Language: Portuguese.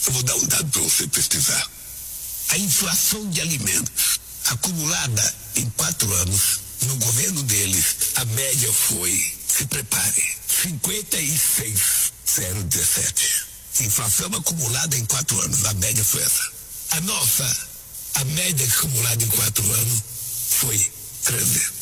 Eu vou dar um dado para você pesquisar. A inflação de alimentos acumulada em 4 anos, no governo deles, a média foi, se prepare, 56,017. Inflação acumulada em 4 anos, a média foi essa. A média acumulada em 4 anos foi 13.